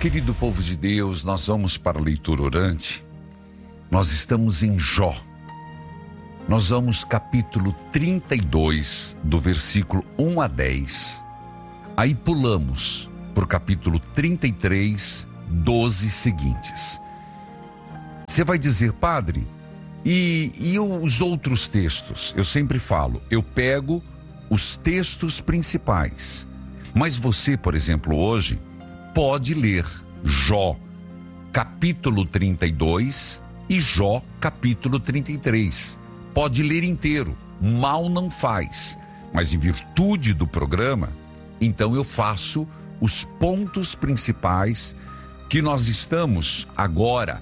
Querido povo de Deus, nós vamos para a leitura orante. Nós estamos em Jó. Nós vamos capítulo 32, do versículo 1 a 10. Aí pulamos para o capítulo 33, 12 seguintes. Você vai dizer, padre, e os outros textos? Eu sempre falo, eu pego os textos principais. Mas você, por exemplo, hoje, pode ler Jó capítulo 32 e Jó capítulo 33. Pode ler inteiro, mal não faz. Mas em virtude do programa, então eu faço os pontos principais que nós estamos agora.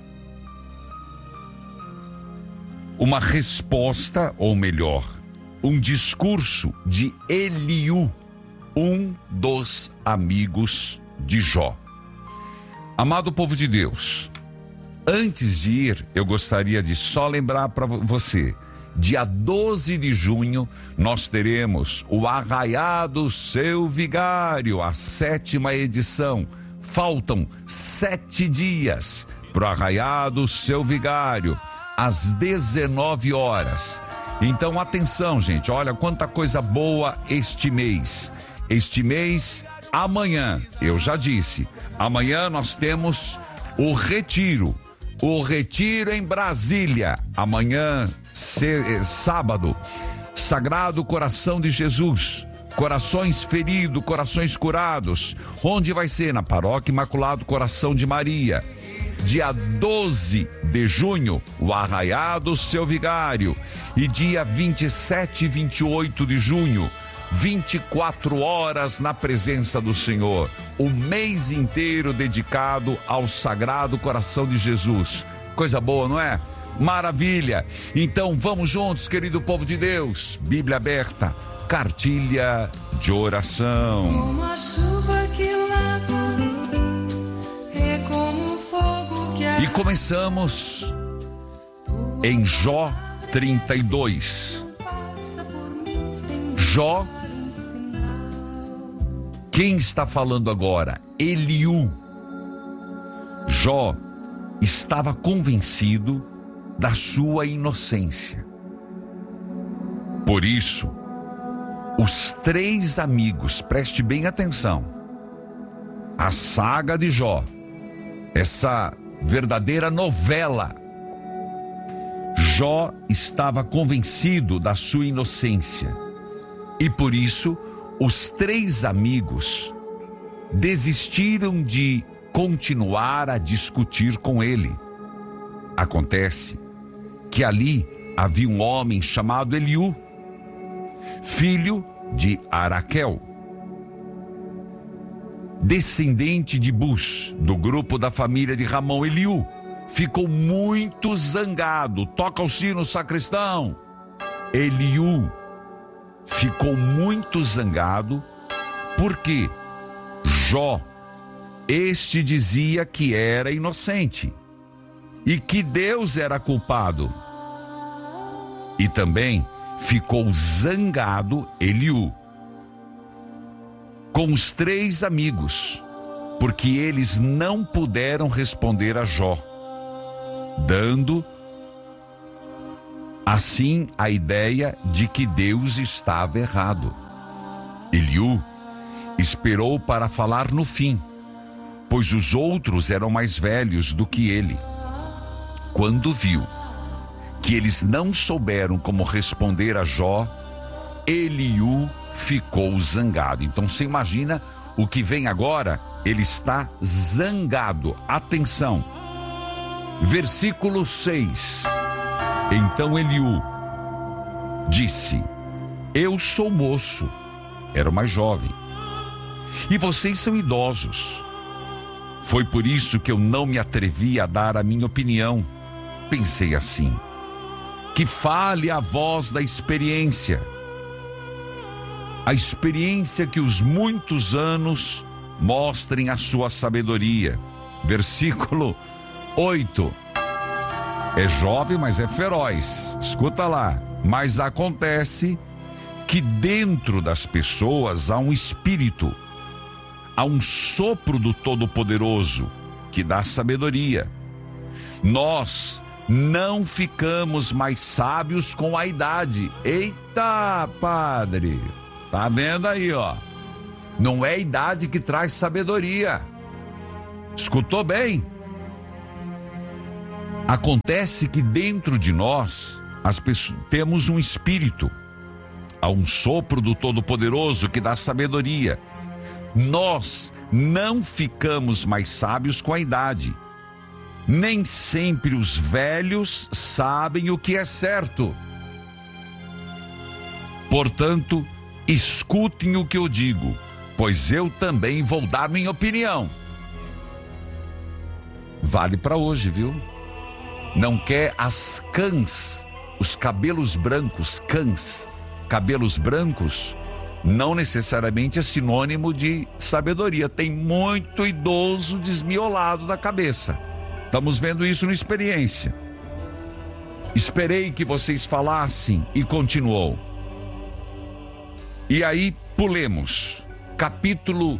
Uma resposta, ou melhor, um discurso de Eliú, um dos amigos de Jó. Amado povo de Deus, antes de ir, eu gostaria de só lembrar para você, dia 12 de junho, nós teremos o Arraiá do Seu Vigário, a 7ª edição. Faltam 7 dias para o Arraiá do Seu Vigário, às 19 horas. Então, atenção, gente, olha quanta coisa boa este mês. Este mês, amanhã, eu já disse, amanhã nós temos o retiro em Brasília. Amanhã, sábado, Sagrado Coração de Jesus, corações feridos, corações curados. Onde vai ser? Na Paróquia Imaculado Coração de Maria. Dia 12 de junho, o Arraiá do Seu Vigário. E dia 27 e 28 de junho, 24 horas na presença do Senhor. O mês inteiro dedicado ao Sagrado Coração de Jesus. Coisa boa, não é? Maravilha! Então vamos juntos, querido povo de Deus. Bíblia aberta, cartilha de oração. Como a chuva que lava, é como o fogo que E começamos em Jó 32. Jó, quem está falando agora? Eliú. Jó estava convencido da sua inocência. Por isso, os 3 amigos, preste bem atenção, a saga de Jó, essa verdadeira novela. Jó estava convencido da sua inocência. E por isso, os 3 amigos desistiram de continuar a discutir com ele. Acontece que ali havia um homem chamado Eliú, filho de Araquel, descendente de Bus, do grupo da família de Ramão. Eliú ficou muito zangado. Toca o sino, sacristão. Eliú ficou muito zangado porque Jó, este dizia que era inocente e que Deus era culpado. E também ficou zangado Eliú com os 3 amigos, porque eles não puderam responder a Jó, dando assim a ideia de que Deus estava errado. Eliú esperou para falar no fim, pois os outros eram mais velhos do que ele. Quando viu que eles não souberam como responder a Jó, Eliú ficou zangado. Então você imagina o que vem agora, ele está zangado. Atenção, versículo 6. Então Eliú disse: eu sou moço, era o mais jovem, e vocês são idosos. Foi por isso que eu não me atrevi a dar a minha opinião. Pensei assim: que fale a voz da experiência, a experiência que os muitos anos mostrem a sua sabedoria. Versículo 8. É jovem, mas é feroz. Escuta lá. Mas acontece que dentro das pessoas há um espírito, há um sopro do Todo-Poderoso que dá sabedoria. Nós não ficamos mais sábios com a idade. Eita, padre! Tá vendo aí, ó? Não é a idade que traz sabedoria. Escutou bem? Acontece que dentro de nós, temos um espírito. Há um sopro do Todo-Poderoso que dá sabedoria. Nós não ficamos mais sábios com a idade. Nem sempre os velhos sabem o que é certo. Portanto, escutem o que eu digo, pois eu também vou dar minha opinião. Vale para hoje, viu? Não quer as cãs, os cabelos brancos, cãs, cabelos brancos, não necessariamente é sinônimo de sabedoria. Tem muito idoso desmiolado da cabeça. Estamos vendo isso na experiência. Esperei que vocês falassem e continuou. E aí, pulemos. Capítulo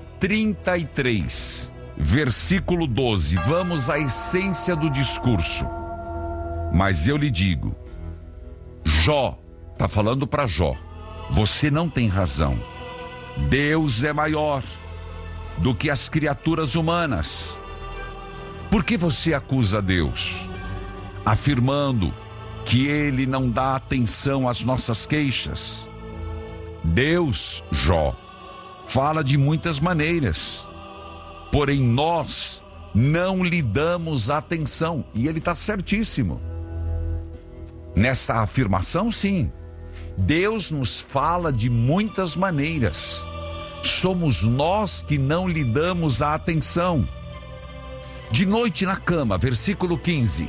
33, versículo 12. Vamos à essência do discurso. Mas eu lhe digo, Jó, está falando para Jó, você não tem razão. Deus é maior do que as criaturas humanas. Por que você acusa Deus, afirmando que Ele não dá atenção às nossas queixas? Deus, Jó, fala de muitas maneiras, porém nós não lhe damos atenção. E ele está certíssimo nessa afirmação, sim. Deus nos fala de muitas maneiras. Somos nós que não lhe damos a atenção. De noite na cama, versículo 15.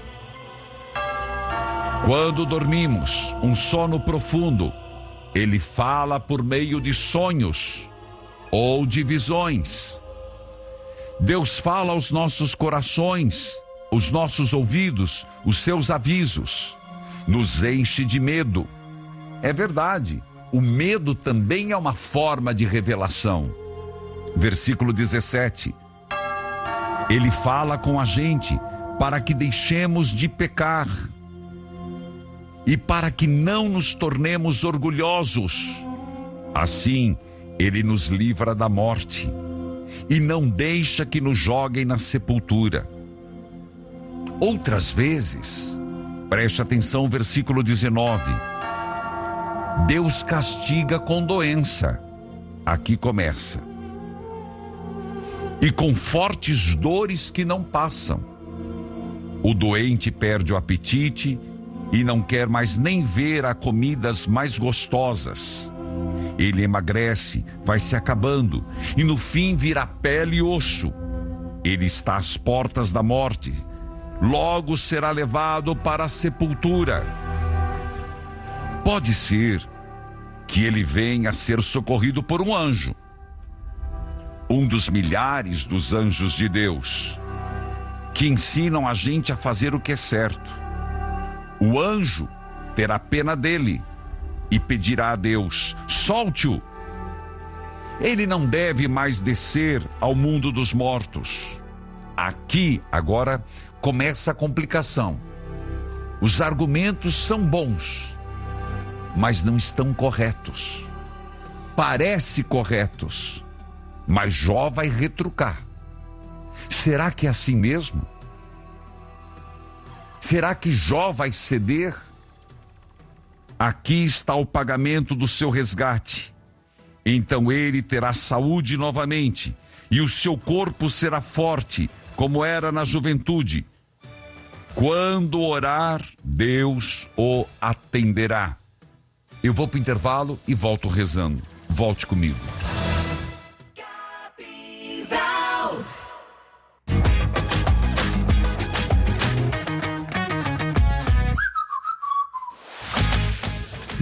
Quando dormimos, um sono profundo, Ele fala por meio de sonhos ou de visões. Deus fala aos nossos corações, os nossos ouvidos, os seus avisos. Nos enche de medo. É verdade, o medo também é uma forma de revelação. Versículo 17. Ele fala com a gente para que deixemos de pecar e para que não nos tornemos orgulhosos. Assim, Ele nos livra da morte e não deixa que nos joguem na sepultura. Outras vezes, preste atenção, versículo 19. Deus castiga com doença. Aqui começa. E com fortes dores que não passam. O doente perde o apetite e não quer mais nem ver as comidas mais gostosas. Ele emagrece, vai se acabando e no fim vira pele e osso. Ele está às portas da morte. Logo será levado para a sepultura. Pode ser que ele venha a ser socorrido por um anjo, um dos milhares dos anjos de Deus, que ensinam a gente a fazer o que é certo. O anjo terá pena dele e pedirá a Deus: solte-o. Ele não deve mais descer ao mundo dos mortos. Aqui, agora, começa a complicação. Os argumentos são bons, mas não estão corretos. Parece corretos, mas Jó vai retrucar. Será que é assim mesmo? Será que Jó vai ceder? Aqui está o pagamento do seu resgate. Então ele terá saúde novamente e o seu corpo será forte, como era na juventude. Quando orar, Deus o atenderá. Eu vou para o intervalo e volto rezando. Volte comigo.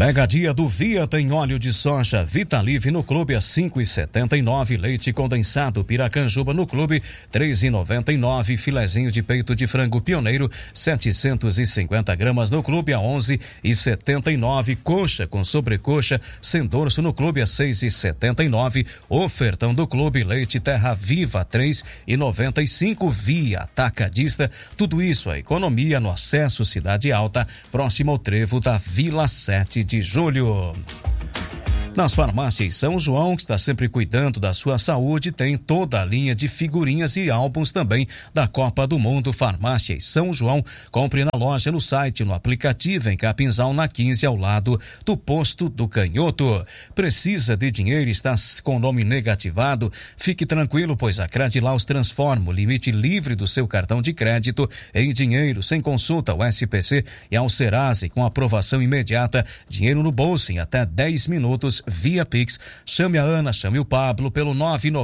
Mega dia do Via tem óleo de soja Vitalive no clube a 5,79, leite condensado Piracanjuba no clube 3,99, filezinho de peito de frango Pioneiro 750 gramas no clube a 11,79, coxa com sobrecoxa sem dorso no clube a 6,79, ofertão do clube leite Terra Viva 3,95, Via Atacadista, tudo isso a economia no acesso Cidade Alta, próximo ao trevo da Vila 7 de julho. Nas farmácias São João, que está sempre cuidando da sua saúde, tem toda a linha de figurinhas e álbuns também da Copa do Mundo. Farmácias São João, compre na loja, no site, no aplicativo, em Capinzal, na 15, ao lado do Posto do Canhoto. Precisa de dinheiro, está com o nome negativado? Fique tranquilo, pois a Credilaus transforma o limite livre do seu cartão de crédito em dinheiro, sem consulta ao SPC e ao Serasa, com aprovação imediata, dinheiro no bolso em até 10 minutos, via Pix. Chame a Ana, chame o Pablo pelo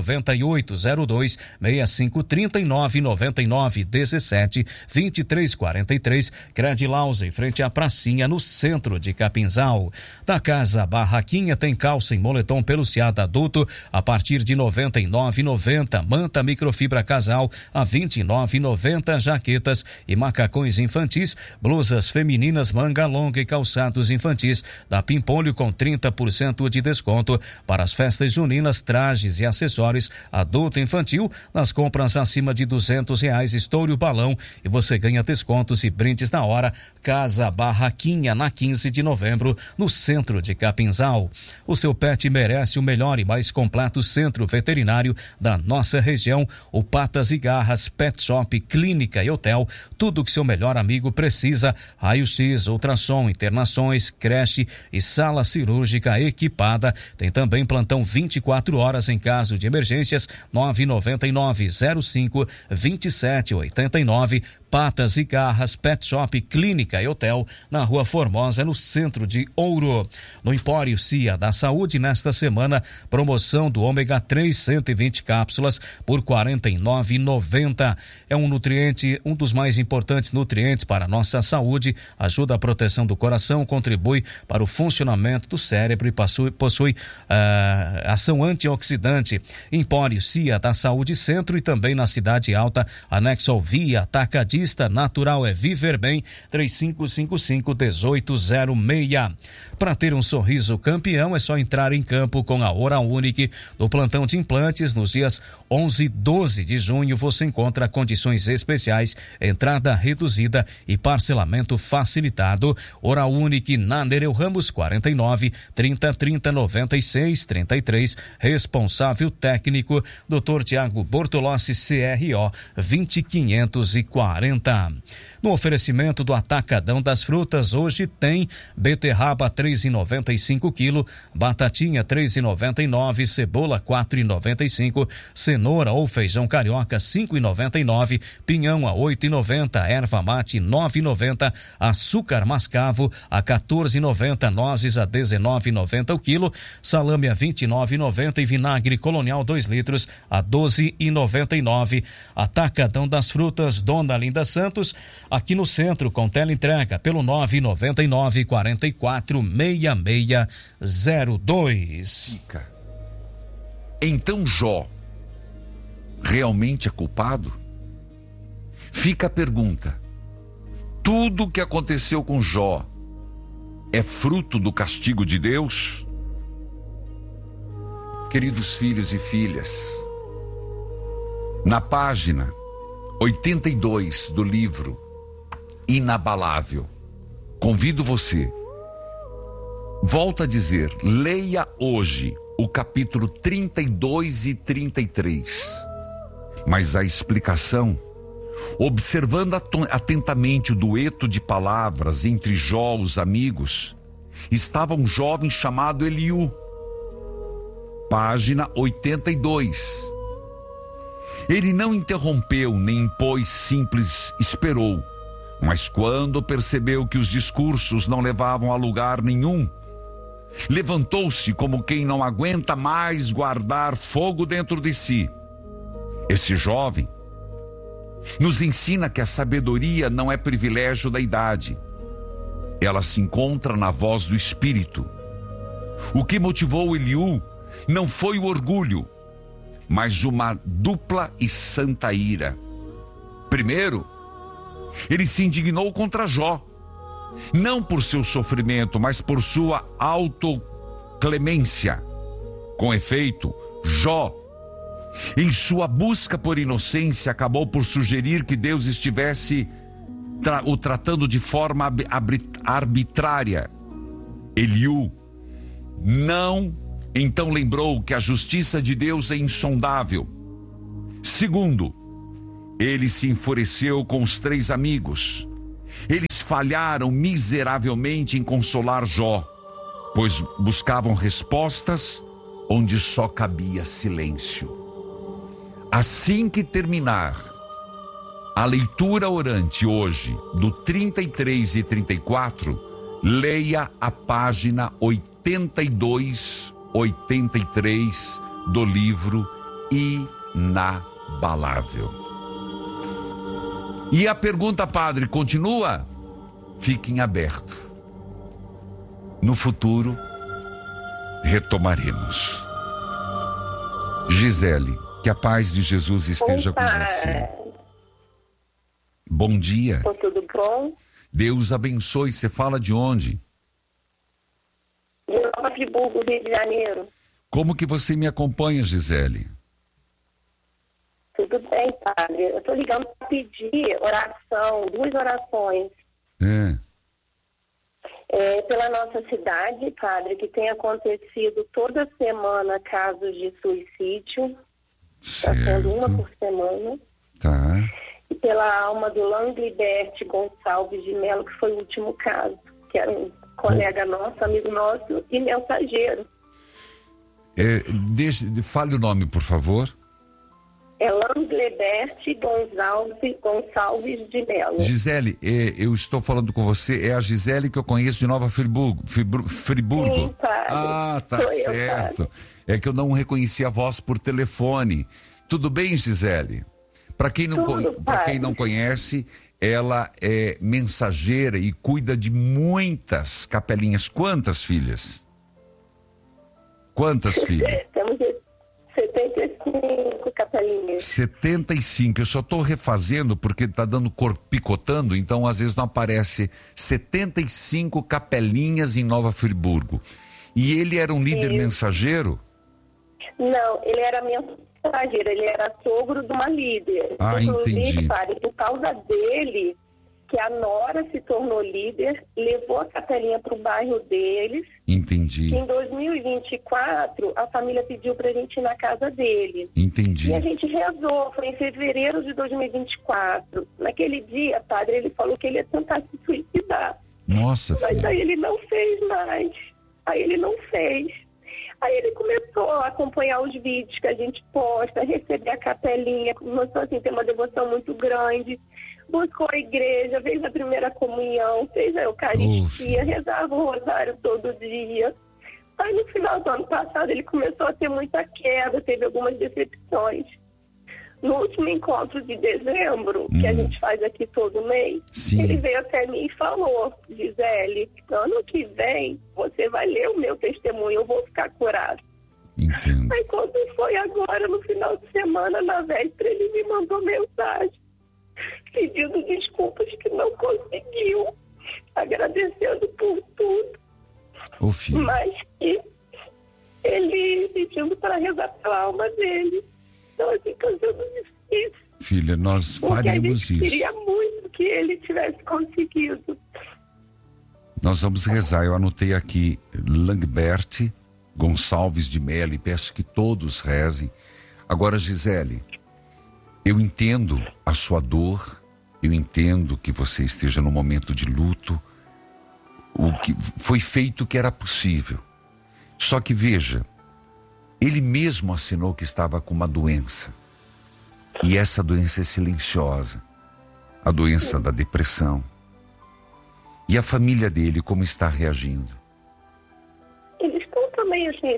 998-02-6539-99-17-2343. Credilaus, em frente à pracinha, no centro de Capinzal. Da Casa Barraquinha tem calça em moletom peluciado adulto a partir de R$ 99,90. Manta microfibra casal a R$ 29,90. Jaquetas e macacões infantis, blusas femininas manga longa e calçados infantis da Pimpolho com 30% de desconto para as festas juninas, trajes e acessórios adulto e infantil. Nas compras acima de R$200, estoure o balão e você ganha descontos e brindes na hora. Casa Barraquinha, na 15 de novembro, no centro de Capinzal. O seu pet merece o melhor e mais completo centro veterinário da nossa região. O Patas e Garras Pet Shop, clínica e hotel, tudo que seu melhor amigo precisa. Raio-X, ultrassom, internações, creche e sala cirúrgica equipada. Tem também plantão 24 horas em caso de emergências. 999-05-2789. Patas e Garras Pet Shop, clínica e hotel, na Rua Formosa, no centro de Ouro. No Empório Cia da Saúde, nesta semana, promoção do ômega 3, 120 cápsulas por R$ 49,90. É um nutriente, um dos mais importantes nutrientes para a nossa saúde, ajuda a proteção do coração, contribui para o funcionamento do cérebro e possui ação antioxidante. Empório Cia da Saúde Centro e também na Cidade Alta, anexo ao Via Atacadista. Natural é viver bem. 3555-1806. Para ter um sorriso campeão é só entrar em campo com a Oral Unique. No plantão de implantes nos dias 11 e 12 de junho você encontra condições especiais, entrada reduzida e parcelamento facilitado. Oral Unique na Nereu Ramos 49 30 30 96 33. Responsável técnico Dr. Tiago Bortolossi, CRO 20540. No oferecimento do Atacadão das Frutas, hoje tem beterraba 3,95 kg, batatinha 3,99, cebola 4,95, cenoura ou feijão carioca 5,99, pinhão a 8,90, erva mate 9,90, açúcar mascavo a 14,90, nozes a 19,90 o quilo, salame a 29,90 e vinagre colonial 2 litros a 12,99. Atacadão das Frutas, Dona Linda Santos, aqui no centro, com teleentrega pelo 999-446602. Então Jó realmente é culpado? Fica a pergunta: tudo o que aconteceu com Jó é fruto do castigo de Deus? Queridos filhos e filhas, na página 82 do livro Inabalável, convido você, volto a dizer, leia hoje o capítulo 32 e 33, mas a explicação, observando atentamente o dueto de palavras entre Jó e os amigos, estava um jovem chamado Eliú, página 82. Ele não interrompeu nem impôs, simples esperou. Mas quando percebeu que os discursos não levavam a lugar nenhum, levantou-se como quem não aguenta mais guardar fogo dentro de si. Esse jovem nos ensina que a sabedoria não é privilégio da idade. ela se encontra na voz do Espírito. O que motivou Eliú não foi o orgulho, mas uma dupla e santa ira. Primeiro, ele se indignou contra Jó, não por seu sofrimento, mas por sua autoclemência. Com efeito, Jó, em sua busca por inocência, acabou por sugerir que Deus estivesse o tratando de forma arbitrária. Eliú não então lembrou que a justiça de Deus é insondável. Segundo, ele se enfureceu com os 3 amigos. Eles falharam miseravelmente em consolar Jó, pois buscavam respostas onde só cabia silêncio. Assim que terminar a leitura orante hoje, do 33 e 34, leia a página 82, 83 do livro Inabalável. E a pergunta, padre, continua? Fique em aberto. No futuro, retomaremos. Gisele, que a paz de Jesus esteja com você. Bom dia. Tudo bom? Deus abençoe. Você fala de onde? De Nova Friburgo, Rio de Janeiro. Como que você me acompanha, Gisele? Tudo bem, padre. Eu estou ligando para pedir oração, 2 orações. Pela nossa cidade, padre, que tem acontecido toda semana casos de suicídio. Está sendo uma por semana. Tá. E pela alma do Langlibert Gonçalves de Melo, que foi o último caso, que era um colega nosso, amigo nosso e mensageiro. Fale o nome, por favor. É Langlibert Gonçalves de Melo. Gisele, eu estou falando com você, é a Gisele que eu conheço de Nova Friburgo. Sim, padre. Ah, tá certo. É que eu não reconheci a voz por telefone. Tudo bem, Gisele? Para quem não conhece, ela é mensageira e cuida de muitas capelinhas. Quantas filhas? Quantas filhas? Temos 75 capelinhas. 75. Eu só estou refazendo porque está dando cor picotando, então às vezes não aparece. 75 capelinhas em Nova Friburgo. E ele era um líder mensageiro? Não, ele era mensageiro, ele era sogro de uma líder. Entendi. Padre, por causa dele, que a nora se tornou líder, levou a capelinha para o bairro deles. Entendi. Em 2024, a família pediu para a gente ir na casa dele. Entendi. E a gente rezou, foi em fevereiro de 2024. Naquele dia, padre, ele falou que ele ia tentar se suicidar. Nossa, filha. Mas aí ele não fez mais. Aí ele começou a acompanhar os vídeos que a gente posta, receber a capelinha, começou assim, ter uma devoção muito grande, buscou a igreja, fez a primeira comunhão, fez a Eucaristia, rezava o rosário todo dia. Aí no final do ano passado ele começou a ter muita queda, teve algumas decepções. No último encontro de dezembro, que a gente faz aqui todo mês, Sim. Ele veio até mim e falou: Gisele, ano que vem você vai ler o meu testemunho, eu vou ficar curado. Entendo. Aí quando foi agora, no final de semana, na véspera, ele me mandou mensagem pedindo desculpas que não conseguiu, agradecendo por tudo. Ô, filho. Mas que ele pedindo para rezar pela alma dele. Então, assim, está sendo difícil. Filha, nós faremos isso. Eu queria muito que ele tivesse conseguido. Nós vamos rezar. Eu anotei aqui Langbert Gonçalves de Melo e peço que todos rezem. Agora, Gisele, eu entendo a sua dor, eu entendo que você esteja num momento de luto. O que foi feito que era possível. Só que veja, ele mesmo assinou que estava com uma doença. E essa doença é silenciosa. A doença da depressão. E a família dele, como está reagindo? Eles estão também, assim,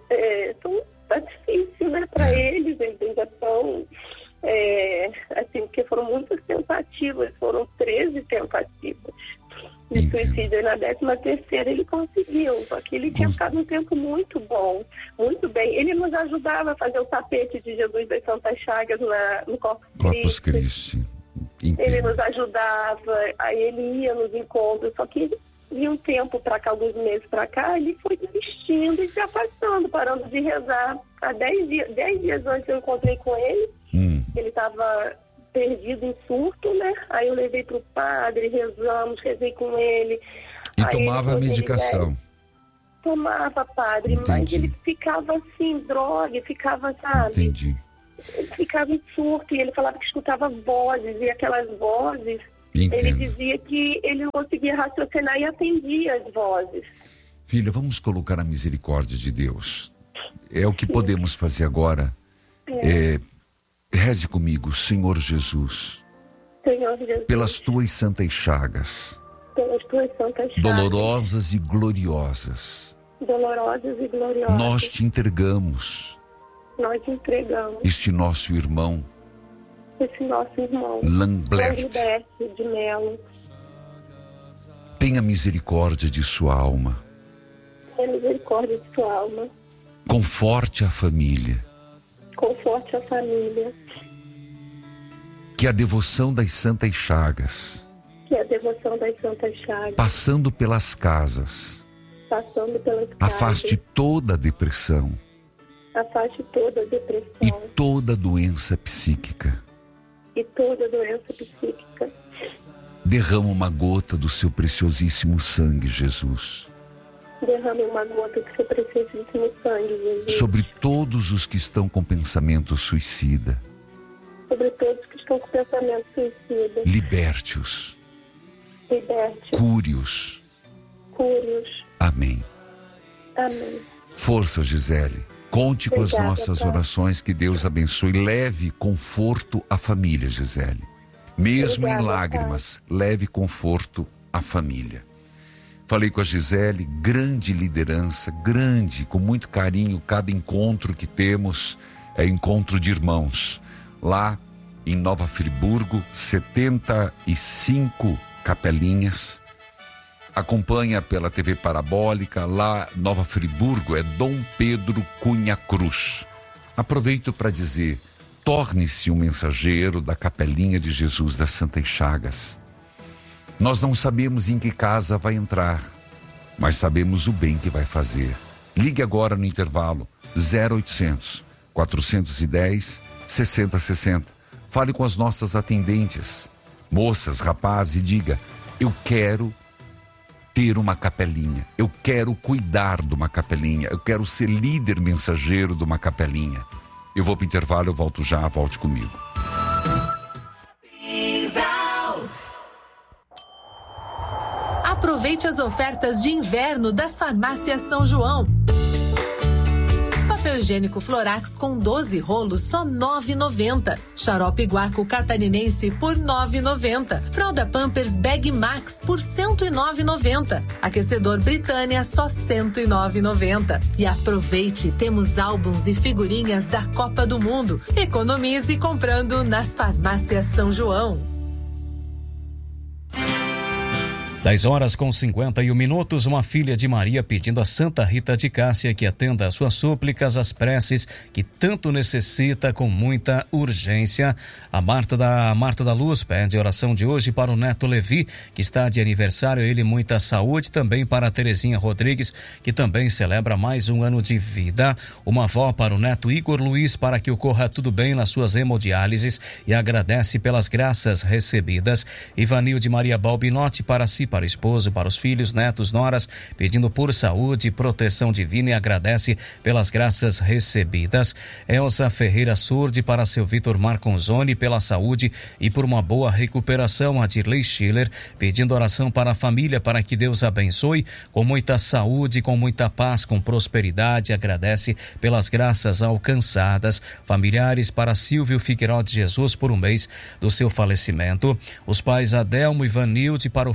tá difícil, né, para eles ainda estão, assim, porque foram muitas tentativas, foram 13 tentativas de suicídio. E na 13ª ele conseguiu, só que ele tinha ficado um tempo muito bom, muito bem. Ele nos ajudava a fazer o tapete de Jesus das Santas Chagas no Corpus Christi. Ele nos ajudava, aí ele ia nos encontros, só que de um tempo para cá, alguns meses para cá, ele foi desistindo e se afastando, parando de rezar. Há 10 dias antes eu encontrei com ele, ele estava perdido em surto, né? Aí eu levei para o padre, rezei com ele. E aí tomava medicação? Tomava, padre, mas ele ficava assim, droga, ficava, sabe? Entendi. Ele ficava em surto e ele falava que escutava vozes, e aquelas vozes, Entendo. Ele dizia que ele não conseguia raciocinar e atendia as vozes. Filha, vamos colocar a misericórdia de Deus. É o que podemos fazer agora. Reze comigo, Senhor Jesus. Senhor Jesus. Pelas tuas santas chagas. Pelas tuas santas chagas. Dolorosas e gloriosas. Dolorosas e gloriosas. Nós te entregamos. Nós entregamos. Este nosso irmão. Esse nosso irmão. Lamblert. De Melo. Tenha misericórdia de sua alma. Tenha misericórdia de sua alma. Conforte a família. Conforte a família. Que a devoção das santas chagas. Que a devoção das santas chagas. Passando pelas casas. Passando pelas afaste casas. toda a depressão. Afaste toda a depressão. E toda doença psíquica. E toda doença psíquica. Derrama uma gota do seu preciosíssimo sangue, Jesus. Derrame uma gota do seu preciosíssimo sangue, Jesus. Sobre todos os que estão com pensamento suicida. Sobre todos que estão com pensamento suicida. Liberte-os. Liberte-os. Cure-os. Cure-os. Amém. Amém. Força, Gisele. Conte com as nossas orações, que Deus abençoe. Leve conforto à família, Gisele. Mesmo em lágrimas, leve conforto à família. Falei com a Gisele, grande liderança, grande, com muito carinho. Cada encontro que temos é encontro de irmãos. Lá em Nova Friburgo, 75 capelinhas. Acompanha pela TV Parabólica, lá Nova Friburgo, é Dom Pedro Cunha Cruz. Aproveito para dizer, torne-se um mensageiro da Capelinha de Jesus das Santas Chagas. Nós não sabemos em que casa vai entrar, mas sabemos o bem que vai fazer. Ligue agora no intervalo 0800 410 6060. Fale com as nossas atendentes, moças, rapazes, e diga: eu quero ter uma capelinha, eu quero cuidar de uma capelinha, eu quero ser líder mensageiro de uma capelinha. Eu vou para o intervalo, eu volto já, volte comigo. Aproveite as ofertas de inverno das farmácias São João. Papel higiênico Florax com 12 rolos, só R$ 9,90. Xarope Guaco Catarinense por R$ 9,90. Fralda Pampers Bag Max por R$ 109,90. Aquecedor Britânia só R$ 109,90. E aproveite, temos álbuns e figurinhas da Copa do Mundo. Economize comprando nas farmácias São João. 10h51, uma filha de Maria pedindo a Santa Rita de Cássia que atenda às suas súplicas, as preces que tanto necessita com muita urgência. A Marta da Luz pede oração de hoje para o neto Levi, que está de aniversário, ele muita saúde, também para a Terezinha Rodrigues, que também celebra mais um ano de vida. Uma avó para o neto Igor Luiz, para que ocorra tudo bem nas suas hemodiálises, e agradece pelas graças recebidas. Ivanil de Maria Balbinotti para si, para o esposo, para os filhos, netos, noras, pedindo por saúde e proteção divina, e agradece pelas graças recebidas. Elza Ferreira Surdi para seu Vitor Marconzoni pela saúde e por uma boa recuperação. A Dirley Schiller pedindo oração para a família, para que Deus abençoe com muita saúde, com muita paz, com prosperidade. Agradece pelas graças alcançadas. Familiares para Silvio Figueiredo de Jesus por um mês do seu falecimento. Os pais Adelmo e Vanilde para o filho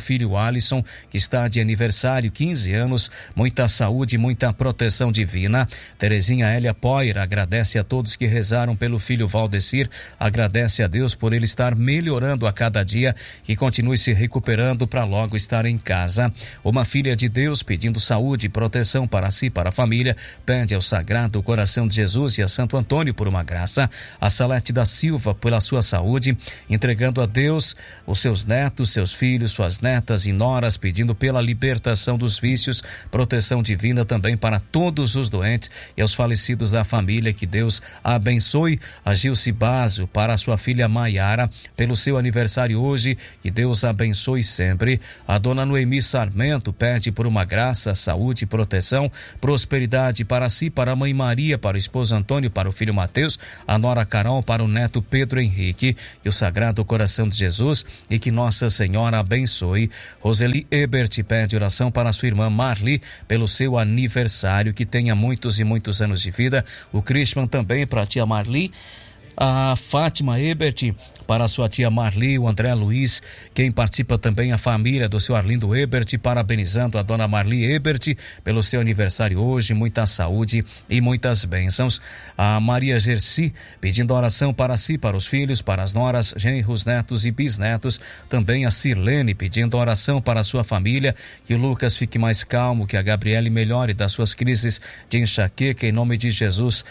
Alisson, que está de aniversário, 15 anos, muita saúde, muita proteção divina. Terezinha Hélia Poir agradece a todos que rezaram pelo filho Valdecir, agradece a Deus por ele estar melhorando a cada dia, que continue se recuperando para logo estar em casa. Uma filha de Deus pedindo saúde e proteção para si e para a família, pede ao Sagrado Coração de Jesus e a Santo Antônio por uma graça. A Salete da Silva pela sua saúde, entregando a Deus os seus netos, seus filhos, suas netas e noras, pedindo pela libertação dos vícios, proteção divina também para todos os doentes e aos falecidos da família, que Deus abençoe. A Gilce Básio para a sua filha Maiara, pelo seu aniversário hoje, que Deus abençoe sempre. A dona Noemi Sarmento pede por uma graça, saúde, proteção, prosperidade para si, para a mãe Maria, para o esposo Antônio, para o filho Mateus, a nora Carol, para o neto Pedro Henrique, que o Sagrado Coração de Jesus e que Nossa Senhora abençoe. Roseli Ebert pede oração para sua irmã Marli, pelo seu aniversário, que tenha muitos e muitos anos de vida. O Christian também para a tia Marli. A Fátima Ebert para a sua tia Marli, o André Luiz, quem participa também a família do seu Arlindo Ebert, parabenizando a dona Marli Ebert pelo seu aniversário hoje, muita saúde e muitas bênçãos. A Maria Gersi pedindo oração para si, para os filhos, para as noras, genros, netos e bisnetos. Também a Sirlene pedindo oração para a sua família, que o Lucas fique mais calmo, que a Gabriele melhore das suas crises de enxaqueca, em nome de Jesus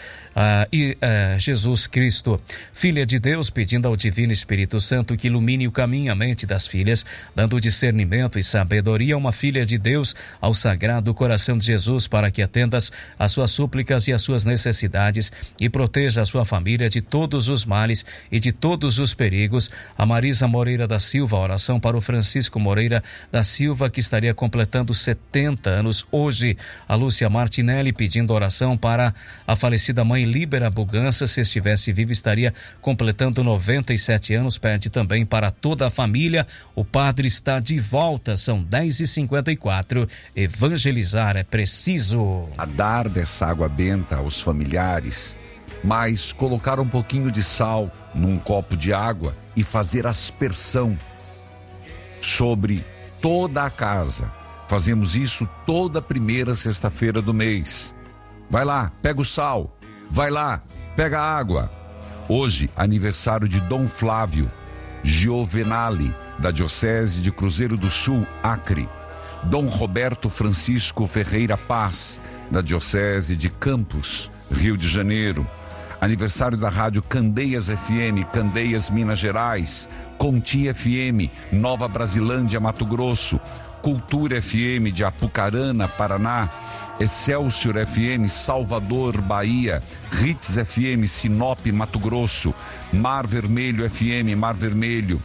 Jesus Cristo. Filha de Deus pedindo ao Divino Espírito Santo que ilumine o caminho e a mente das filhas, dando discernimento e sabedoria a uma filha de Deus, ao Sagrado Coração de Jesus, para que atendas às suas súplicas e às suas necessidades e proteja a sua família de todos os males e de todos os perigos. A Marisa Moreira da Silva, oração para o Francisco Moreira da Silva, que estaria completando 70 anos hoje. A Lúcia Martinelli pedindo oração para a falecida mãe Líbera Bugança, se estivesse viva estaria completando 97 anos, pede também para toda a família. O padre está de volta, são 10h54, evangelizar é preciso. A dar dessa água benta aos familiares, mas colocar um pouquinho de sal num copo de água e fazer aspersão sobre toda a casa. Fazemos isso toda primeira sexta-feira do mês. Vai lá, pega o sal. Vai lá, pega a água. Hoje, aniversário de Dom Flávio Giovenali, da Diocese de Cruzeiro do Sul, Acre. Dom Roberto Francisco Ferreira Paz, da Diocese de Campos, Rio de Janeiro. Aniversário da Rádio Candeias FM, Candeias, Minas Gerais. Conti FM, Nova Brasilândia, Mato Grosso. Cultura FM de Apucarana, Paraná. Excelsior FM, Salvador, Bahia. Hits FM, Sinop, Mato Grosso. Mar Vermelho FM, Mar Vermelho,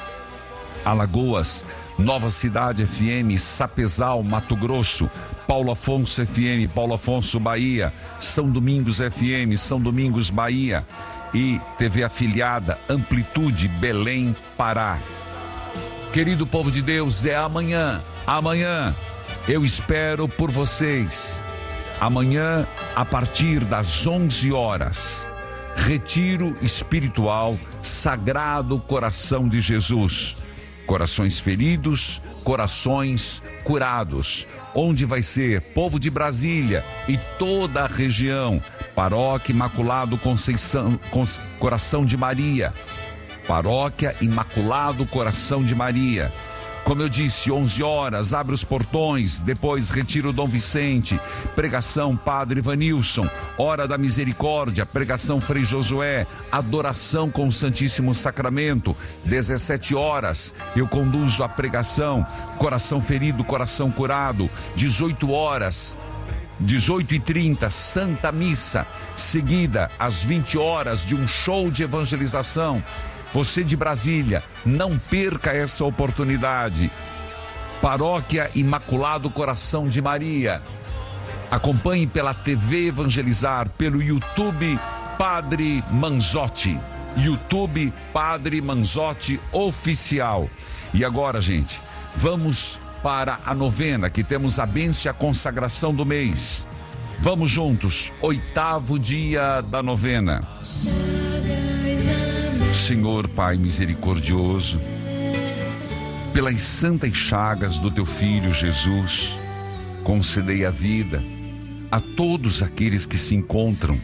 Alagoas. Nova Cidade FM, Sapezal, Mato Grosso. Paulo Afonso FM, Paulo Afonso, Bahia. São Domingos FM, São Domingos, Bahia. E TV afiliada Amplitude, Belém, Pará. Querido povo de Deus, é amanhã. Amanhã eu espero por vocês. Amanhã, a partir das 11 horas, retiro espiritual Sagrado Coração de Jesus. Corações feridos, corações curados. Onde vai ser? Povo de Brasília e toda a região. Paróquia Imaculado Conceição, Coração de Maria. Paróquia Imaculado Coração de Maria. Como eu disse, 11 horas, abre os portões, depois retiro Dom Vicente, pregação Padre Ivanilson, hora da misericórdia, pregação Frei Josué, adoração com o Santíssimo Sacramento, 17 horas, eu conduzo a pregação, coração ferido, coração curado, 18 horas, 18h30, Santa Missa, seguida às 20 horas de um show de evangelização. Você de Brasília, não perca essa oportunidade. Paróquia Imaculado Coração de Maria. Acompanhe pela TV Evangelizar, pelo YouTube Padre Manzotti. YouTube Padre Manzotti Oficial. E agora, gente, vamos para a novena, que temos a bênção e a consagração do mês. Vamos juntos, 8º dia da novena. Senhor Pai misericordioso, Pelas santas chagas do teu Filho Jesus, concedei a vida a todos aqueles que se encontram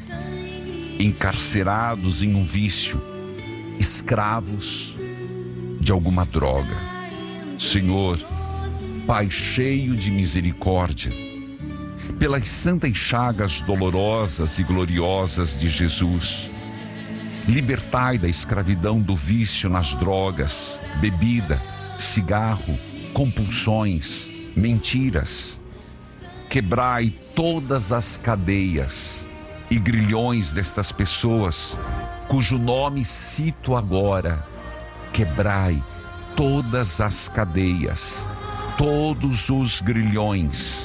encarcerados em um vício, escravos de alguma droga. Senhor, Pai cheio de misericórdia, pelas santas chagas dolorosas e gloriosas de Jesus, libertai da escravidão do vício nas drogas, bebida, cigarro, compulsões, mentiras. Quebrai todas as cadeias e grilhões destas pessoas, cujo nome cito agora. Quebrai todas as cadeias, todos os grilhões.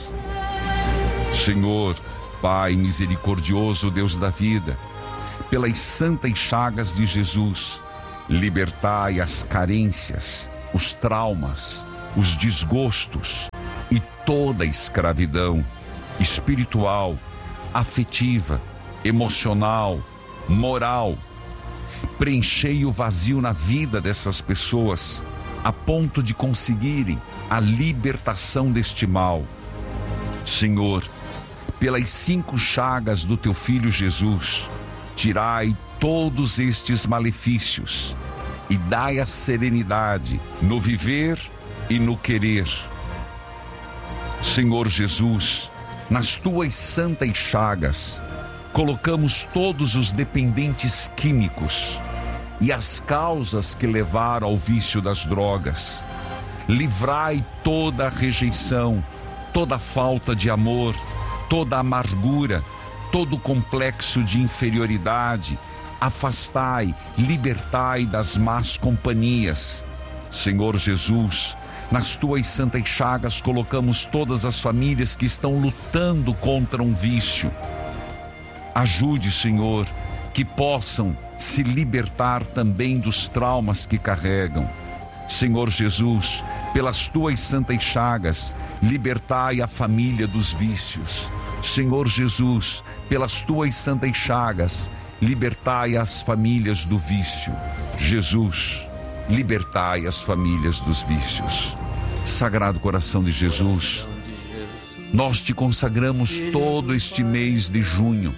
Senhor, Pai misericordioso, Deus da vida, pelas santas chagas de Jesus, libertai as carências, os traumas, os desgostos e toda a escravidão espiritual, afetiva, emocional, moral. Preenchei o vazio na vida dessas pessoas, a ponto de conseguirem a libertação deste mal. Senhor, pelas 5 chagas do teu Filho Jesus, tirai todos estes malefícios e dai a serenidade no viver e no querer. Senhor Jesus, nas tuas santas chagas, colocamos todos os dependentes químicos e as causas que levaram ao vício das drogas. Livrai toda a rejeição, toda a falta de amor, toda a amargura, todo o complexo de inferioridade. Afastai, libertai das más companhias. Senhor Jesus, nas tuas santas chagas colocamos todas as famílias que estão lutando contra um vício. Ajude, Senhor, que possam se libertar também dos traumas que carregam. Senhor Jesus, pelas tuas santas chagas, libertai a família dos vícios. Senhor Jesus, pelas tuas santas chagas, libertai as famílias do vício. Jesus, libertai as famílias dos vícios. Sagrado coração de Jesus, nós te consagramos todo este mês de junho.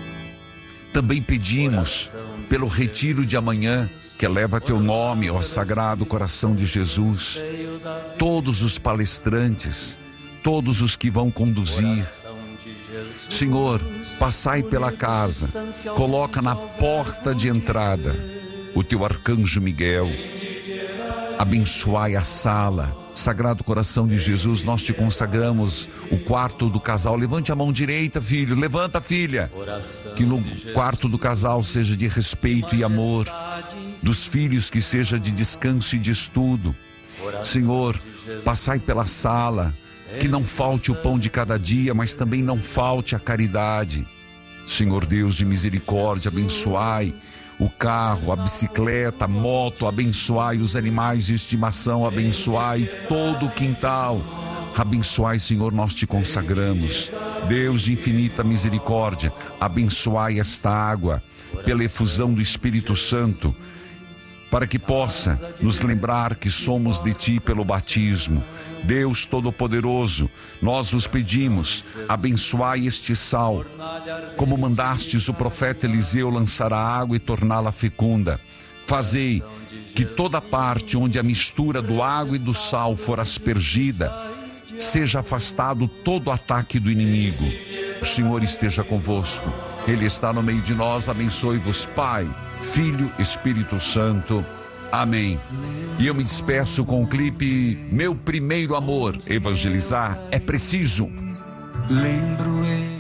Também pedimos pelo retiro de amanhã, que eleva teu nome, ó Sagrado coração de Jesus. Todos os palestrantes, todos os que vão conduzir. Senhor, passai pela casa, coloca na porta de entrada o teu arcanjo Miguel, abençoai a sala. Sagrado coração de Jesus, nós te consagramos o quarto do casal. Levante a mão direita, filho, levanta, filha. Que no quarto do casal seja de respeito e amor, dos filhos que seja de descanso e de estudo. Senhor, passai pela sala, que não falte o pão de cada dia, mas também não falte a caridade. Senhor Deus de misericórdia, abençoai o carro, a bicicleta, a moto, abençoai os animais de estimação, abençoai todo o quintal. Abençoai, Senhor, nós te consagramos. Deus de infinita misericórdia, abençoai esta água pela efusão do Espírito Santo, para que possa nos lembrar que somos de ti pelo batismo. Deus Todo-Poderoso, nós vos pedimos, abençoai este sal, como mandastes o profeta Eliseu lançar a água e torná-la fecunda. Fazei que toda parte onde a mistura do água e do sal for aspergida, seja afastado todo ataque do inimigo. O Senhor esteja convosco, Ele está no meio de nós. Abençoe-vos, Pai, Filho, Espírito Santo. Amém. E eu me despeço com o clipe Meu Primeiro Amor. Evangelizar é preciso. Lembro em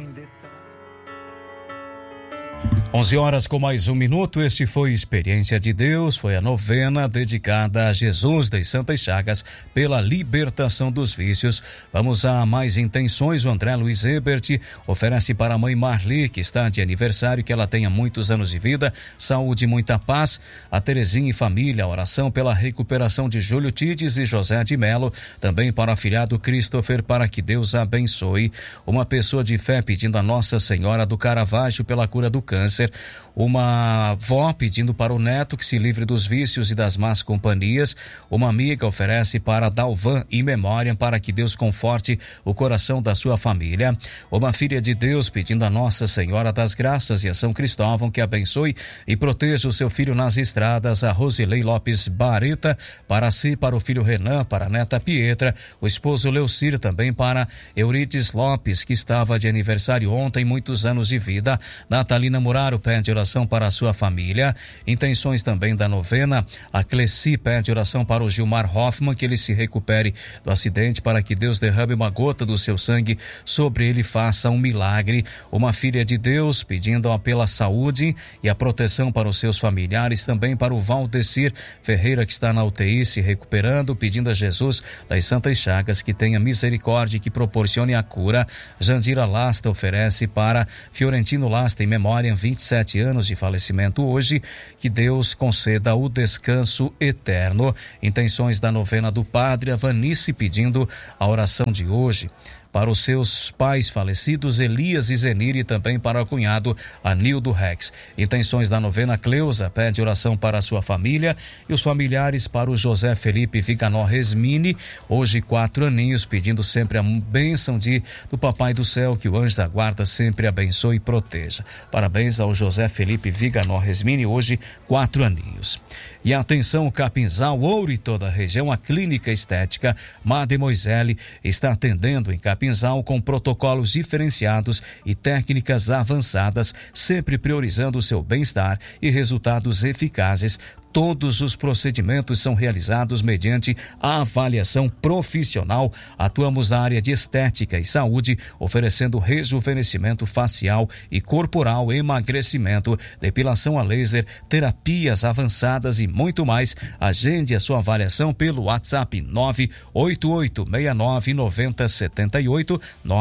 11 horas com mais um minuto. Este foi Experiência de Deus, foi a novena dedicada a Jesus das Santas Chagas pela libertação dos vícios. Vamos a mais intenções. O André Luiz Ebert oferece para a mãe Marli, que está de aniversário, que ela tenha muitos anos de vida, saúde e muita paz. A Terezinha e família, a oração pela recuperação de Júlio Tides e José de Melo, também para o afilhado Christopher, para que Deus abençoe. Uma pessoa de fé pedindo a Nossa Senhora do Caravaggio pela cura do câncer. Eliezer. Uma avó pedindo para o neto que se livre dos vícios e das más companhias. Uma amiga oferece para Dalvan em memória para que Deus conforte o coração da sua família. Uma filha de Deus pedindo a Nossa Senhora das Graças e a São Cristóvão que abençoe e proteja o seu filho nas estradas. A Rosilei Lopes Bareta para si, para o filho Renan, para a neta Pietra, o esposo Leucir, também para Eurides Lopes, que estava de aniversário ontem, muitos anos de vida. Natalina Muraro pede oração para a sua família. Intenções também da novena. A Cleci pede oração para o Gilmar Hoffman, que ele se recupere do acidente, para que Deus derrame uma gota do seu sangue sobre ele, faça um milagre. Uma filha de Deus pedindo pela saúde e a proteção para os seus familiares, também para o Valdecir Ferreira, que está na UTI se recuperando, pedindo a Jesus das Santas Chagas que tenha misericórdia e que proporcione a cura. Jandira Lasta oferece para Fiorentino Lasta em memória, 27 anos de falecimento hoje, que Deus conceda o descanso eterno. Intenções da novena do Padre, a Vanice pedindo a oração de hoje para os seus pais falecidos, Elias e Zenir, e também para o cunhado Anildo Rex. Intenções da novena, Cleusa pede oração para a sua família e os familiares, para o José Felipe Viganó Resmini, hoje 4 aninhos, pedindo sempre a bênção do Papai do Céu, que o anjo da guarda sempre abençoe e proteja. Parabéns ao José Felipe Viganó Resmini, hoje 4 aninhos. E atenção, Capinzal, Ouro e toda a região, a Clínica Estética Mademoiselle está atendendo em Capinzal com protocolos diferenciados e técnicas avançadas, sempre priorizando o seu bem-estar e resultados eficazes. Todos os procedimentos são realizados mediante a avaliação profissional. Atuamos na área de estética e saúde, oferecendo rejuvenescimento facial e corporal, emagrecimento, depilação a laser, terapias avançadas e muito mais. Agende a sua avaliação pelo WhatsApp 988699078,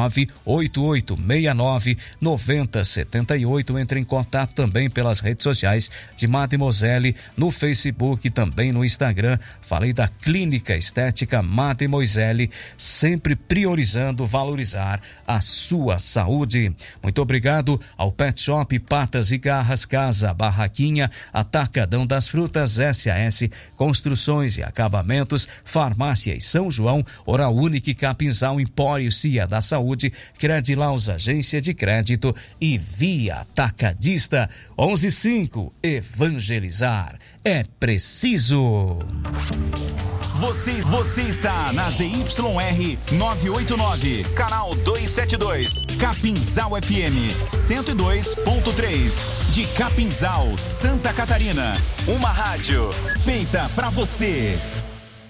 988699078. Entre em contato também pelas redes sociais de Mademoiselle, no Facebook, também no Instagram. Falei da Clínica Estética Mademoiselle, sempre priorizando valorizar a sua saúde. Muito obrigado ao Pet Shop Patas e Garras, Casa Barraquinha, Atacadão das Frutas, SAS Construções e Acabamentos, Farmácia e São João, Oral Unique, Capinzal, Empório Cia da Saúde, Credilaus Agência de Crédito e Via Atacadista. 11:05. Evangelizar é preciso. Você está na ZYR 989, canal 272, Capinzal FM 102.3, de Capinzal, Santa Catarina. Uma rádio feita pra você.